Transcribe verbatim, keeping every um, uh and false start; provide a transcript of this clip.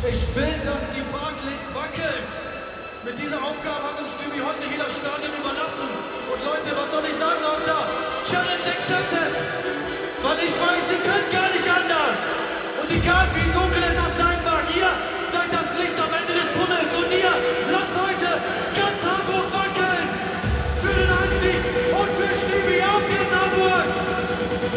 Ich will, dass die Barclays wackelt. Mit dieser Aufgabe hat uns Stübi heute hier das Stadion überlassen. Und Leute, was soll ich sagen außer Challenge accepted? Weil ich weiß, sie können gar nicht anders. Und egal wie du